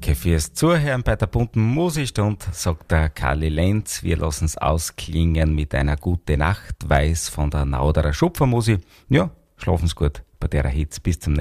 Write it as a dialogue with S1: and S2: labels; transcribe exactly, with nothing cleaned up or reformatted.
S1: Danke fürs Zuhören bei der bunten Musikstunde, sagt der Karli Lenz. Wir lassen es ausklingen mit einer Gute Nacht, Weiß von der Nauderer Schupfermusik. Ja, schlafen's gut bei der Hits. Bis zum nächsten Mal.